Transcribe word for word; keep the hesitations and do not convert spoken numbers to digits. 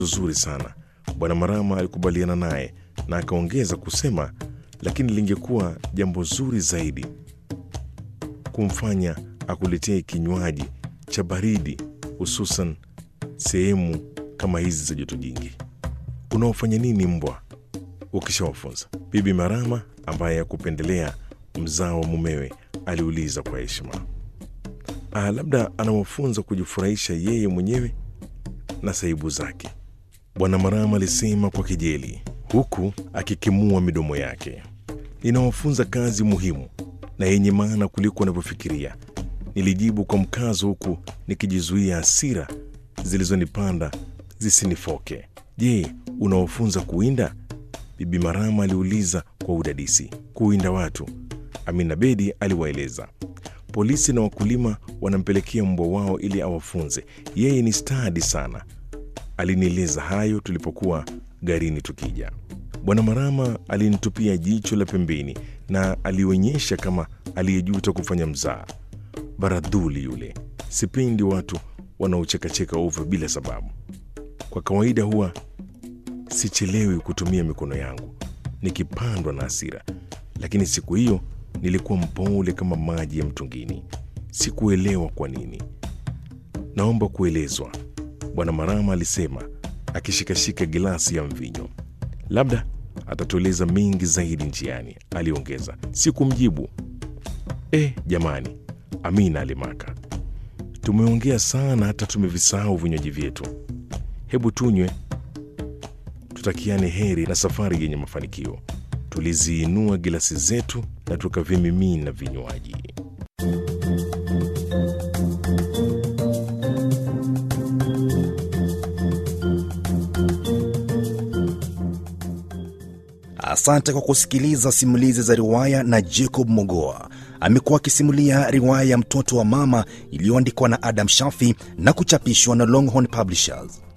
Nzuri sana. Bwana Marama alikubaliana naye na akaongeza kusema, lakini lingekuwa jambo zuri zaidi kumfanya akuletee kinywaji cha baridi, hususan sehemu kama hizi za joto jingi. Unaofanya nini mbwa ukishawafunza? Bibi Marama ambaye hakupendelea mzao wa mumewe aliuliza kwa heshima. Ah, labda anawafunza kujifurahisha yeye mwenyewe na saibu zake, Bwana Marama alisema kwa kejeli, huku akikimua midomo yake. Ninawafunza kazi muhimu na yenye maana kuliko wanavyofikiria, nilijibu kwa mkazo, huku nikijizuia hasira zilizonipanda zisinifoke. Je, unawafunza kuwinda? Bibi Marama aliuliza kwa udadisi. Kuwinda watu? Amina Bedi aliwaeleza. Polisi na wakulima wanampelekea mbwa wao ili awafunze. Yeye ni stadi sana. Alinieleza hayo tulipokuwa garini tukija. Bwana Marama alinitupia jicho la pembeni na alionyesha kama aliyejuta kufanya mzaa. Baradhuli yule. Sipendi watu wanaochekacheka ovyo bila sababu. Kwa kawaida huwa sichelewi kutumia mikono yangu nikipandwa na hasira, lakini siku hiyo nilikuwa mpole kama maji ya mtungini. Sikuelewa kwa nini. Naomba kuelezwa, Bwana Marama alisema akishikashika gilasi ya mvinyo. Labda atatueleza mengi zaidi njiani, aliongeza. Sikumjibu. Eh, jamani, Amina alimaka. Tumeongea sana hata tumevisahau vinywaji vyetu. Hebu tunywe, tutakiane heri na safari yenye mafanikio. Tuliziinua gilasi zetu na tukavimimina vinywaji. Asante kwa kusikiliza simulizi za riwaya na Jacob Mogoa. Amekuwa akisimulia riwaya ya Mtoto wa Mama iliyoandikwa na Adam Shafi na kuchapishwa na Longhorn Publishers.